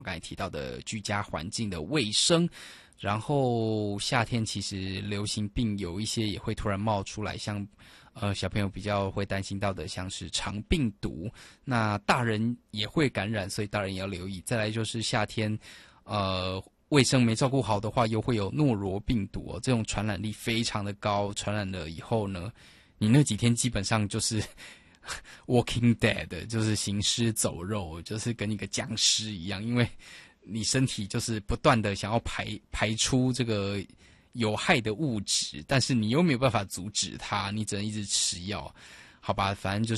刚才提到的居家环境的卫生，然后夏天其实流行病有一些也会突然冒出来，像小朋友比较会担心到的，像是肠病毒，那大人也会感染，所以大人也要留意。再来就是夏天，卫生没照顾好的话，又会有诺罗病毒这种传染力非常的高，传染了以后呢，你那几天基本上就是Walking Dead， 就是行尸走肉，就是跟一个僵尸一样，因为你身体就是不断的想要排出这个有害的物质，但是你又没有办法阻止它，你只能一直吃药，好吧？反正就